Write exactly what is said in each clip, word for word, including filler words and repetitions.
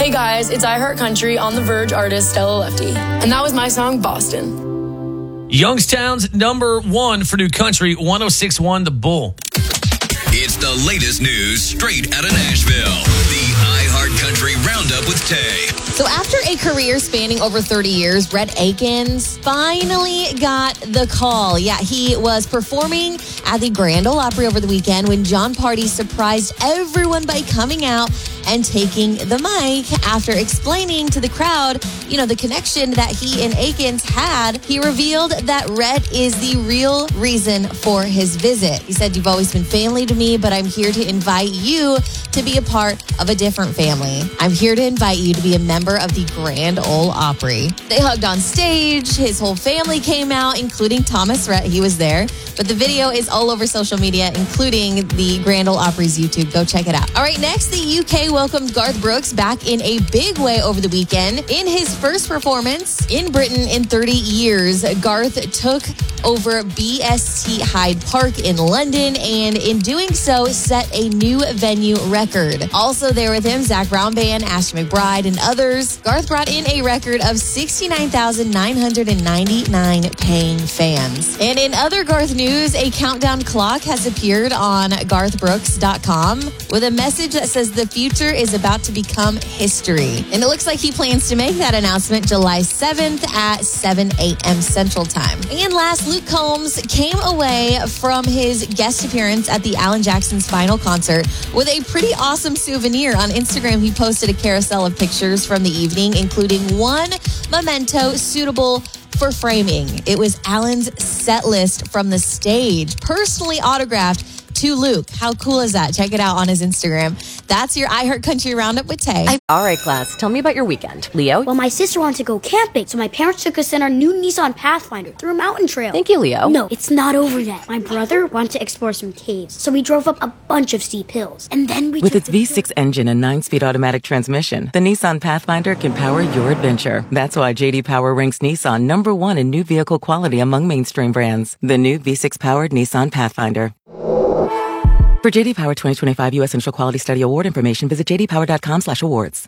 Hey guys, it's iHeartCountry on the Verge artist Stella Lefty. And that was my song, Boston. Youngstown's number one for new country, one oh six point one The Bull. It's the latest news straight out of Nashville. The iHeartCountry Roundup with Tay. So after a career spanning over thirty years, Rhett Akins finally got the call. Yeah, he was performing at the Grand Ole Opry over the weekend when Jon Pardi surprised everyone by coming out and taking the mic after explaining to the crowd, you know, the connection that he and Akins had. He revealed that Rhett is the real reason for his visit. He said, "You've always been family to me, but I'm here to invite you to be a part of a different family. I'm here to invite you to be a member of the Grand Ole Opry." They hugged on stage. His whole family came out, including Thomas Rhett. He was there. But the video is all over social media, including the Grand Ole Opry's YouTube. Go check it out. All right, next, the U K welcomed Garth Brooks back in a big way over the weekend. In his first performance in Britain in thirty years, Garth took over B S T Hyde Park in London, and in doing so, set a new venue record. Also there with him, Zac Brown Band, Ashley McBryde, and others. Garth brought in a record of sixty-nine thousand nine hundred ninety-nine paying fans. And in other Garth news, a countdown clock has appeared on garth brooks dot com with a message that says the future is about to become history. And it looks like he plans to make that announcement July seventh at seven a.m. Central Time. And last, Luke Combs came away from his guest appearance at the Alan Jackson's final concert with a pretty awesome souvenir. On Instagram, he posted a carousel of pictures from the evening, including one memento suitable for framing. It was Alan's set list from the stage, personally autographed to Luke. How cool is that? Check it out on his Instagram. That's your iHeartCountry Roundup with Tay. I- All right, class. Tell me about your weekend. Leo? Well, my sister wanted to go camping, so my parents took us in our new Nissan Pathfinder through a mountain trail. Thank you, Leo. No, it's not over yet. My brother wanted to explore some caves, so we drove up a bunch of steep hills. And then we With took its V six engine and nine-speed automatic transmission, the Nissan Pathfinder can power your adventure. That's why J D Power ranks Nissan number one in new vehicle quality among mainstream brands. The new V six-powered Nissan Pathfinder. For J D Power twenty twenty-five U S Central Quality Study Award information, visit j d power dot com slash awards.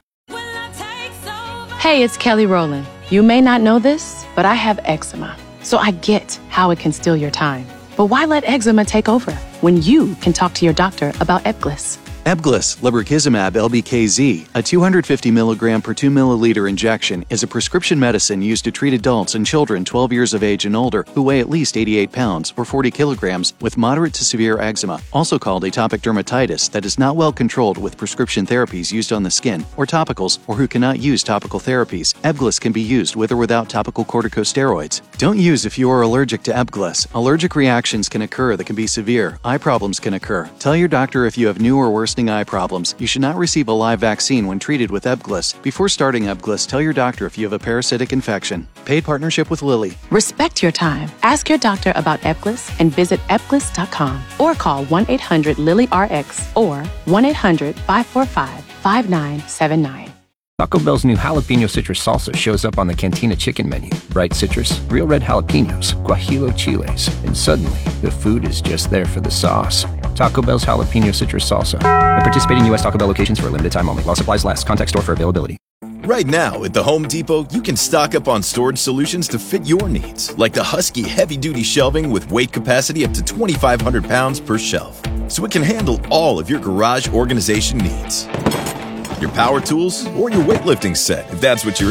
Hey, it's Kelly Rowland. You may not know this, but I have eczema. So I get how it can steal your time. But why let eczema take over when you can talk to your doctor about Ebglyss? Ebglyss, lebrikizumab L B K Z, a two hundred fifty milligram per two milliliter injection, is a prescription medicine used to treat adults and children twelve years of age and older who weigh at least eighty-eight pounds or forty kilograms with moderate to severe eczema, also called atopic dermatitis, that is not well controlled with prescription therapies used on the skin, or topicals, or who cannot use topical therapies. Ebglyss can be used with or without topical corticosteroids. Don't use if you are allergic to Ebglyss. Allergic reactions can occur that can be severe. Eye problems can occur. Tell your doctor if you have new or worse eye problems. You should not receive a live vaccine when treated with Ebglyss. Before starting Ebglyss, tell your doctor if you have a parasitic infection. Paid partnership with Lilly. Respect your time. Ask your doctor about Ebglyss and visit ebglyss dot com or call one eight hundred lily R X or one eight hundred five four five five nine seven nine. Taco Bell's new jalapeno citrus salsa shows up on the Cantina chicken menu. Bright citrus, real red jalapenos, guajillo chiles, and suddenly the food is just there for the sauce. Taco Bell's jalapeno citrus salsa. At participating U S Taco Bell locations for a limited time only. While supplies last. Contact store for availability. Right now at the Home Depot, you can stock up on storage solutions to fit your needs, like the Husky heavy-duty shelving with weight capacity up to twenty-five hundred pounds per shelf, so it can handle all of your garage organization needs. Your power tools or your weightlifting set, if that's what you're